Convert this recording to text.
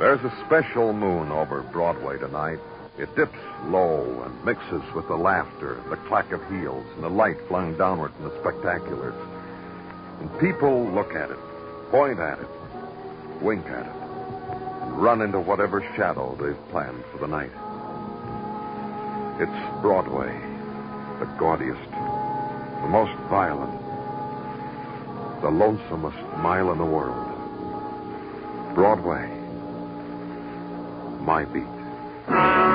There's a special moon over Broadway tonight. It dips low and mixes with the laughter, the clack of heels, and the light flung downward from the spectaculars. And people look at it, point at it, wink at it, and run into whatever shadow they've planned for the night. It's Broadway, the gaudiest, the most violent, the lonesomest mile in the world. Broadway, my beat.